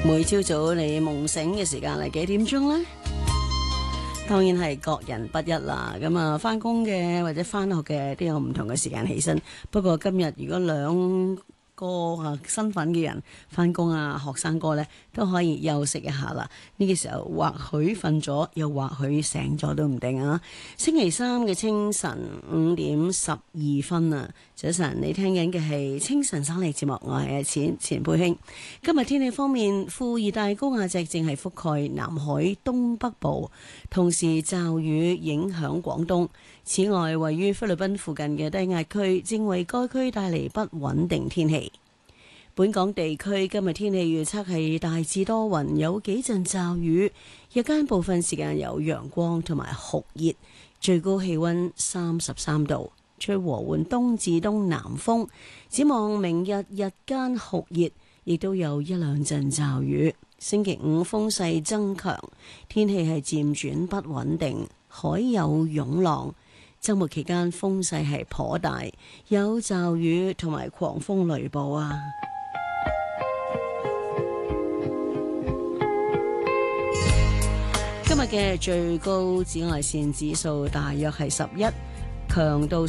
每朝早你夢醒嘅時間係幾點鐘呢？當然係各人不一啦。咁啊，翻工嘅或者翻學嘅都有唔同嘅時間起身。不過今日如果兩個身份嘅人翻工啊，學生哥呢都可以休息一下啦。呢個時候或許瞓咗，又或許醒咗都唔定啊。星期三嘅清晨5:12啊，早晨你聽緊嘅係清晨省力節目，我係錢佩卿。今日天氣方面，副熱帶高壓脊正係覆蓋南海東北部，同時驟雨影響廣東。此外，位於菲律賓附近嘅低壓區正為該區帶嚟不穩定天氣。本港地區今日天氣預測係大致多雲，有幾陣驟雨，日間部分時間有陽光同埋酷熱，最高氣溫33度，吹和緩東至東南風。展望明日日間酷熱，亦都有一兩陣驟雨。星期五風勢增強，天氣係漸轉不穩定，海有湧浪。周末期間風勢係頗大，有驟雨同埋狂風雷暴啊！今日嘅最高紫外線指數大約係11，強度